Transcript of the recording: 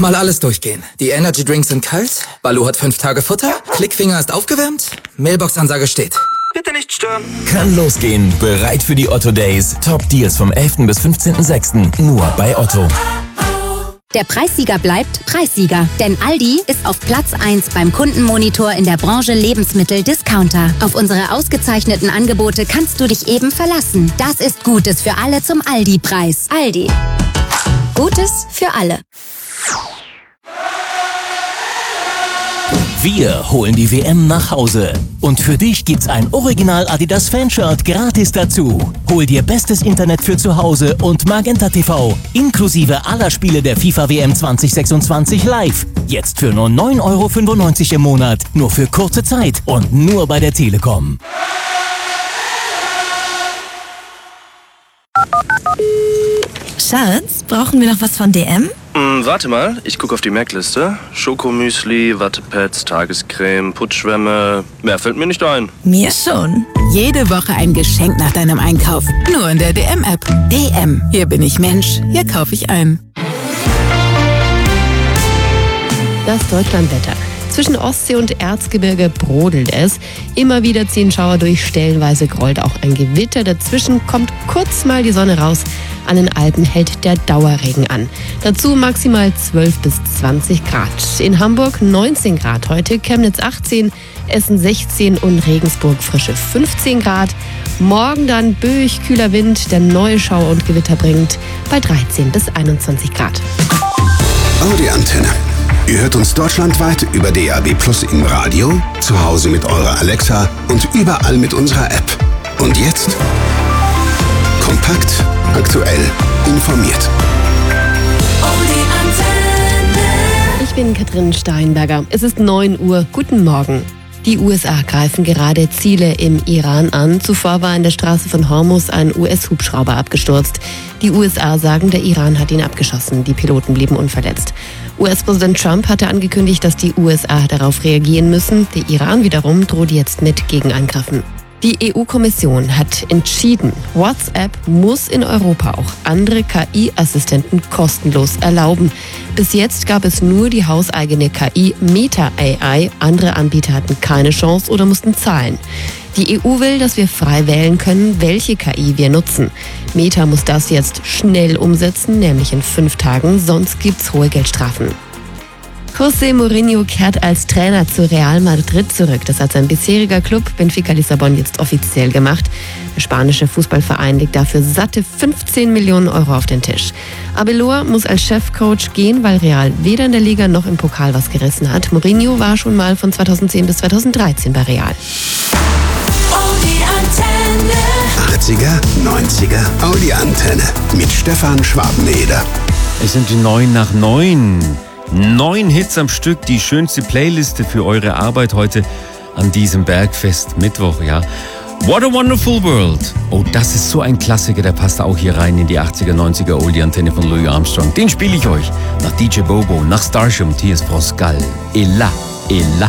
Mal alles durchgehen. Die Energy Drinks sind kalt, Baloo hat 5 Tage Futter, Klickfinger ist aufgewärmt, Mailbox-Ansage steht. Bitte nicht stören. Kann losgehen. Bereit für die Otto Days. Top Deals vom 11. bis 15.06. Nur bei Otto. Der Preissieger bleibt Preissieger, denn Aldi ist auf Platz 1 beim Kundenmonitor in der Branche Lebensmittel-Discounter. Auf unsere ausgezeichneten Angebote kannst du dich eben verlassen. Das ist Gutes für alle zum Aldi-Preis. Aldi. Gutes für alle. Wir holen die WM nach Hause. Und für dich gibt's ein Original Adidas Fanshirt gratis dazu. Hol dir bestes Internet für zu Hause und Magenta TV, inklusive aller Spiele der FIFA WM 2026 live. Jetzt für nur 9,95 € im Monat. Nur für kurze Zeit und nur bei der Telekom. Schatz, brauchen wir noch was von DM? Warte mal, ich gucke auf die Merkliste. Schokomüsli, Wattepads, Tagescreme, Putzschwämme. Mehr fällt mir nicht ein. Mir schon. Jede Woche ein Geschenk nach deinem Einkauf. Nur in der DM-App. DM. Hier bin ich Mensch. Hier kaufe ich ein. Das Deutschlandwetter. Zwischen Ostsee und Erzgebirge brodelt es. Immer wieder ziehen Schauer durch, stellenweise grollt auch ein Gewitter. Dazwischen kommt kurz mal die Sonne raus. An den Alpen hält der Dauerregen an. Dazu maximal 12 bis 20 Grad. In Hamburg 19 Grad heute, Chemnitz 18, Essen 16 und Regensburg frische 15 Grad. Morgen dann böig kühler Wind, der neue Schauer und Gewitter bringt bei 13 bis 21 Grad. Audi-Antenne. Ihr hört uns deutschlandweit über DAB+ im Radio, zu Hause mit eurer Alexa und überall mit unserer App. Und jetzt kompakt, aktuell, informiert. Ich bin Katrin Steinberger. Es ist 9 Uhr. Guten Morgen. Die USA greifen gerade Ziele im Iran an. Zuvor war in der Straße von Hormuz ein US-Hubschrauber abgestürzt. Die USA sagen, der Iran hat ihn abgeschossen. Die Piloten blieben unverletzt. US-Präsident Trump hatte angekündigt, dass die USA darauf reagieren müssen. Der Iran wiederum droht jetzt mit Gegenangriffen. Die EU-Kommission hat entschieden, WhatsApp muss in Europa auch andere KI-Assistenten kostenlos erlauben. Bis jetzt gab es nur die hauseigene KI Meta AI. Andere Anbieter hatten keine Chance oder mussten zahlen. Die EU will, dass wir frei wählen können, welche KI wir nutzen. Meta muss das jetzt schnell umsetzen, nämlich in 5 Tagen, sonst gibt's hohe Geldstrafen. José Mourinho kehrt als Trainer zu Real Madrid zurück. Das hat sein bisheriger Club Benfica Lissabon jetzt offiziell gemacht. Der spanische Fußballverein legt dafür satte 15 Millionen Euro auf den Tisch. Abelor muss als Chefcoach gehen, weil Real weder in der Liga noch im Pokal was gerissen hat. Mourinho war schon mal von 2010 bis 2013 bei Real. Die 80er, 90er, Audi-Antenne mit Stefan Schwabeneder. Es sind die 9 nach 9. 9 Hits am Stück, die schönste Playliste für eure Arbeit heute an diesem Bergfest Mittwoch, ja. What a Wonderful World. Oh, das ist so ein Klassiker, der passt auch hier rein in die 80er, 90er Oldie-Antenne von Louis Armstrong. Den spiele ich euch nach DJ Bobo, nach Starship, hier ist Frau Skull. Ella, Ella.